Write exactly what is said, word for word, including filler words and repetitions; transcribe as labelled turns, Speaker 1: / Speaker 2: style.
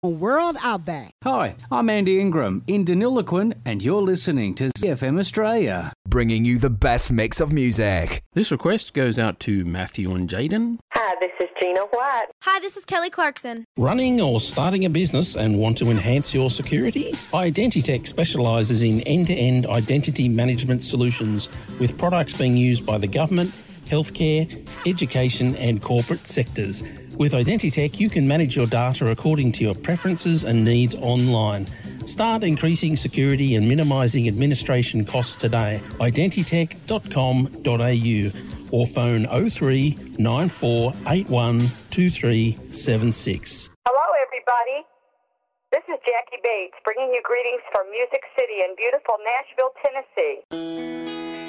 Speaker 1: World Outback.
Speaker 2: Hi, I'm Andy Ingram in Deniliquin, and you're listening to Z F M Australia,
Speaker 3: bringing you the best mix of music.
Speaker 4: This request goes out to Matthew and Jaden.
Speaker 5: Hi, this is Gina White.
Speaker 6: Hi, this is Kelly Clarkson.
Speaker 7: Running or starting a business and want to enhance your security? Identitech specialises in end-to-end identity management solutions with products being used by the government, healthcare, education and corporate sectors. With Identitech, you can manage your data according to your preferences and needs online. Start increasing security and minimising administration costs today. identitech dot com dot a u or phone oh three nine four eight one two three seven six.
Speaker 5: Hello, everybody. This is Jackie Bates, bringing you greetings from Music City in beautiful Nashville, Tennessee.